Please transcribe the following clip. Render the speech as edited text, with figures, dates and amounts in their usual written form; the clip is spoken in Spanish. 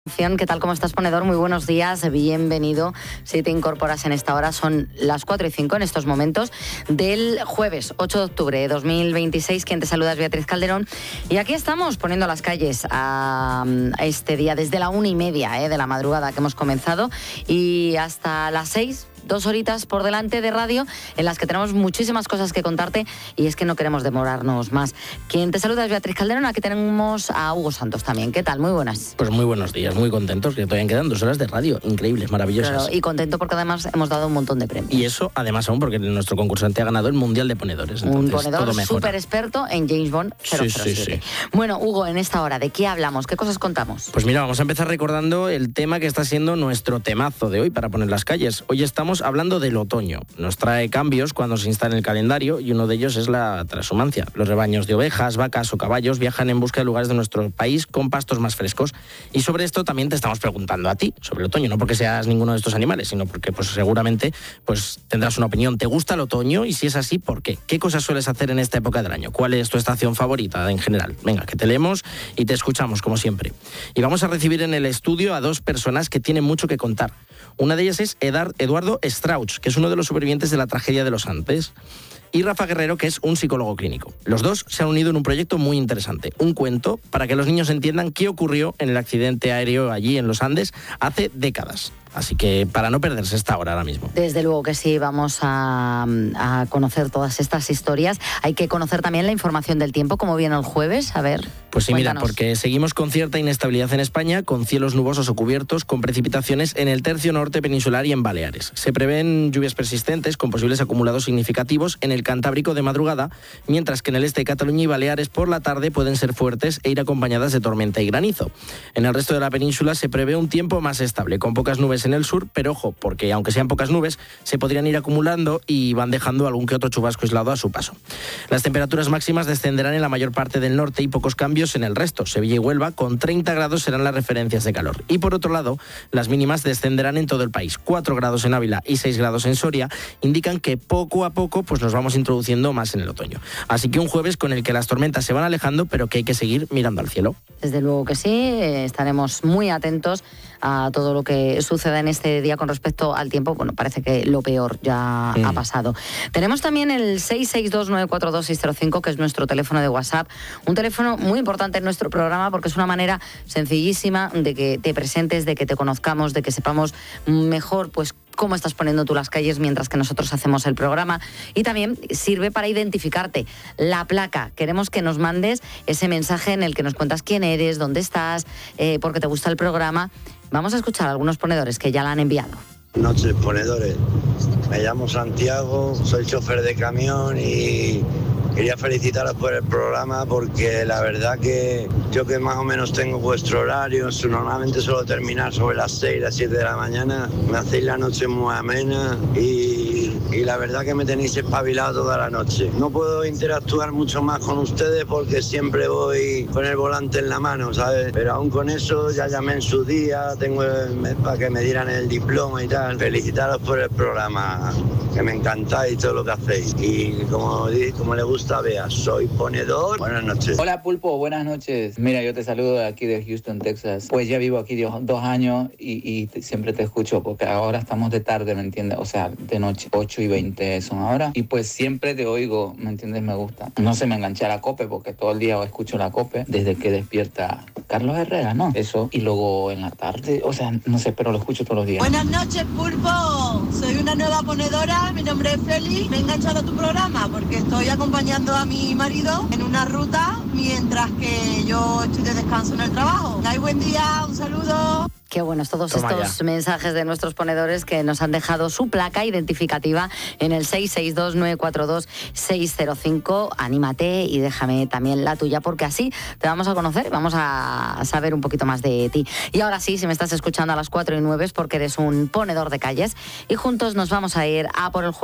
¿Qué tal? ¿Cómo estás, ponedor? Muy buenos días, bienvenido. Si te incorporas en esta hora, son las 4:05 en estos momentos del jueves 8 de octubre de 2026. Quien te saluda es Beatriz Calderón. Y aquí estamos poniendo las calles a este día desde la 1:30 de la madrugada que hemos comenzado y hasta las 6. 2 horitas por delante de radio en las que tenemos muchísimas cosas que contarte y es que no queremos demorarnos más. Quien te saluda es Beatriz Calderón. Aquí tenemos a Hugo Santos también. ¿Qué tal? Muy buenas. Pues muy buenos días, muy contentos, que todavía quedan 2 horas de radio, increíbles, maravillosas. Claro, y contento porque además hemos dado un montón de premios. Y eso, además aún, porque nuestro concursante ha ganado el Mundial de Ponedores. Entonces, un ponedor súper experto en James Bond 007. Sí. Bueno, Hugo, en esta hora, ¿de qué hablamos? ¿Qué cosas contamos? Pues mira, vamos a empezar recordando el tema que está siendo nuestro temazo de hoy para poner las calles. Hoy estamos hablando del otoño. Nos trae cambios cuando se instala en el calendario y uno de ellos es la transhumancia. Los rebaños de ovejas, vacas o caballos viajan en busca de lugares de nuestro país con pastos más frescos. Y sobre esto también te estamos preguntando a ti, sobre el otoño, no porque seas ninguno de estos animales, sino porque seguramente tendrás una opinión. ¿Te gusta el otoño? Y si es así, ¿por qué? ¿Qué cosas sueles hacer en esta época del año? ¿Cuál es tu estación favorita en general? Venga, que te leemos y te escuchamos como siempre. Y vamos a recibir en el estudio a 2 personas que tienen mucho que contar. Una de ellas es Eduardo Strauch, que es uno de los supervivientes de la tragedia de los Andes, y Rafa Guerrero, que es un psicólogo clínico. Los dos se han unido en un proyecto muy interesante, un cuento para que los niños entiendan qué ocurrió en el accidente aéreo allí en los Andes hace décadas. Así que para no perderse esta hora ahora mismo. Desde luego que sí, vamos a conocer todas estas historias. Hay que conocer también la información del tiempo, como viene el jueves. A ver, pues sí, cuéntanos. Mira, porque seguimos con cierta inestabilidad en España, con cielos nubosos o cubiertos, con precipitaciones en el tercio norte peninsular y en Baleares. Se prevén lluvias persistentes con posibles acumulados significativos en el Cantábrico de madrugada, mientras que en el este de Cataluña y Baleares por la tarde pueden ser fuertes e ir acompañadas de tormenta y granizo. En el resto de la península se prevé un tiempo más estable, con pocas nubes en el sur, pero ojo, porque aunque sean pocas nubes, se podrían ir acumulando y van dejando algún que otro chubasco aislado a su paso. Las temperaturas máximas descenderán en la mayor parte del norte y pocos cambios en el resto. Sevilla y Huelva, con 30 grados serán las referencias de calor. Y por otro lado, las mínimas descenderán en todo el país. 4 grados en Ávila y 6 grados en Soria indican que poco a poco nos vamos introduciendo más en el otoño. Así que un jueves con el que las tormentas se van alejando, pero que hay que seguir mirando al cielo. Desde luego que sí, estaremos muy atentos a todo lo que suceda en este día con respecto al tiempo. Bueno, parece que lo peor ya ha pasado. Tenemos también el 662942605, que es nuestro teléfono de WhatsApp, un teléfono muy importante en nuestro programa porque es una manera sencillísima de que te presentes, de que te conozcamos, de que sepamos mejor cómo estás poniendo tú las calles mientras que nosotros hacemos el programa, y también sirve para identificarte. La placa, queremos que nos mandes ese mensaje en el que nos cuentas quién eres, dónde estás, por qué te gusta el programa. Vamos a escuchar a algunos ponedores que ya la han enviado. Buenas noches, ponedores. Me llamo Santiago, soy chofer de camión y quería felicitaros por el programa porque la verdad que yo, que más o menos tengo vuestro horario, normalmente suelo terminar sobre las 6, las 7 de la mañana, me hacéis la noche muy amena y la verdad que me tenéis espabilado toda la noche. No puedo interactuar mucho más con ustedes porque siempre voy con el volante en la mano, ¿sabes? Pero aún con eso ya llamé en su día, tengo para que me dieran el diploma y tal. Felicitaros por el programa, que me encantáis todo lo que hacéis. Y como le gusta a Bea, soy ponedor. Buenas noches. Hola Pulpo, buenas noches. Mira, yo te saludo de aquí de Houston, Texas. Pues ya vivo aquí 2 años y siempre te escucho porque ahora estamos de tarde, ¿me entiendes? O sea, de noche, 8:20 son ahora. Y pues siempre te oigo, ¿me entiendes? Me gusta. No se me enganché a la COPE porque todo el día escucho la COPE desde que despierta Carlos Herrera, ¿no? Eso. Y luego en la tarde, o sea, no sé, pero lo escucho todos los días. Buenas noches, Pulpo. Soy una nueva ponedora, mi nombre es Feli. Me he enganchado a tu programa porque estoy acompañando a mi marido en una ruta mientras que yo estoy de descanso en el trabajo. Hay buen día, un saludo. Qué buenos todos estos mensajes de nuestros ponedores que nos han dejado su placa identificativa en el 662942605. Anímate y déjame también la tuya porque así te vamos a conocer, vamos a saber un poquito más de ti. Y ahora sí, si me estás escuchando a las 4:09 es porque eres un ponedor de calles y juntos nos vamos a ir a por el juego.